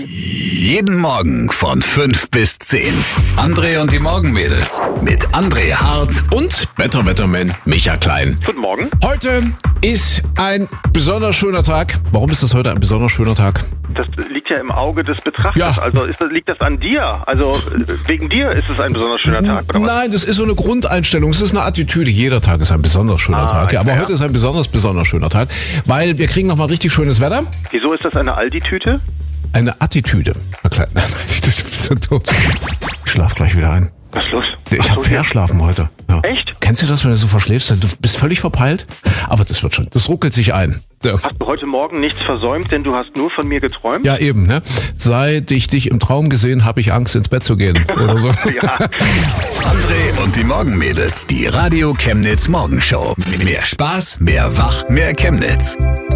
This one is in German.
Jeden Morgen von 5 bis 10. André und die Morgenmädels mit André Hart und Wetterman Micha Klein. Guten Morgen. Heute ist ein besonders schöner Tag. Warum ist das heute ein besonders schöner Tag? Das liegt ja im Auge des Betrachters. Ja. Also liegt das an dir? Also wegen dir ist es ein besonders schöner Tag, oder was? Nein, das ist so eine Grundeinstellung. Es ist eine Attitüde. Jeder Tag ist ein besonders schöner Tag. Ja, aber heute ist ein besonders schöner Tag, weil wir kriegen nochmal richtig schönes Wetter. Wieso ist das eine Aldi-Tüte? Eine Attitüde. Eine Attitüde, bist du doof. Ich schlaf gleich wieder ein. Was ist los? Ich habe verschlafen heute. Ja. Echt? Kennst du das, wenn du so verschläfst? Du bist völlig verpeilt, aber das wird schon. Das ruckelt sich ein. Ja. Hast du heute Morgen nichts versäumt, denn du hast nur von mir geträumt? Ja, eben, ne? Seit ich dich im Traum gesehen, habe ich Angst, ins Bett zu gehen. Oder so. Ja. André und die Morgenmädels. Die Radio Chemnitz Morgenshow. Mehr Spaß, mehr Wach, mehr Chemnitz.